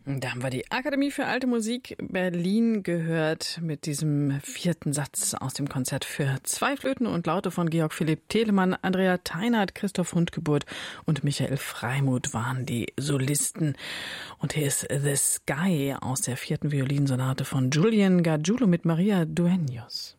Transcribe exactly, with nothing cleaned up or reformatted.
Da haben wir die Akademie für Alte Musik Berlin gehört mit diesem vierten Satz aus dem Konzert für zwei Flöten und Laute von Georg Philipp Telemann. Andrea Theinert, Christoph Hundgeburt und Michael Freimuth waren die Solisten. Und hier ist The Sky aus der vierten Violinsonate von Julian Gargiulo mit Maria Dueñas.